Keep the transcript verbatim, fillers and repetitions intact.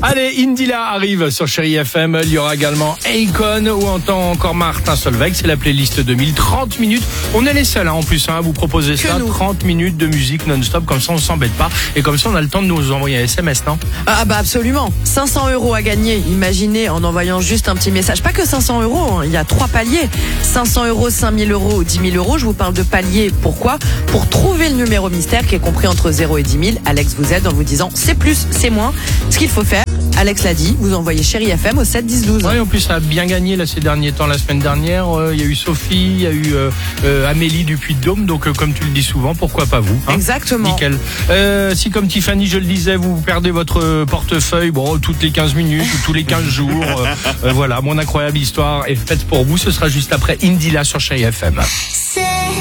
Allez, Indila arrive sur Chérie F M. Il y aura également Akon ou encore Martin Solveig. C'est la playlist deux mille. trente minutes. On est les seuls hein, en plus hein, à vous proposer que ça. nous. trente minutes de musique non-stop. Comme ça, on s'embête pas. Et comme ça, on a le temps de nous envoyer un S M S, non? Ah bah absolument. cinq cents euros à gagner. Imaginez en envoyant juste un petit message. Pas que cinq cents euros. Hein. Il y a trois paliers. cinq cents euros, cinq mille euros ou dix mille euros. Je vous parle de paliers. Pourquoi? Pour trouver le numéro mystère qui est compris entre zéro et dix mille. Alex vous aide en vous disant c'est plus, c'est moins. Ce qu'il faut faire. Alex l'a dit, vous envoyez Chérie F M au sept dix douze. Oui, en plus, ça a bien gagné là, ces derniers temps. La semaine dernière, il euh, y a eu Sophie, il y a eu euh, euh, Amélie du Puy-de-Dôme. Donc, euh, comme tu le dis souvent, pourquoi pas vous hein? Exactement. Nickel. Euh, si, comme Tiffany, je le disais, vous perdez votre portefeuille bon, toutes les quinze minutes ou tous les quinze jours. Euh, euh, voilà, mon incroyable histoire est faite pour vous. Ce sera juste après Indila sur Chérie F M.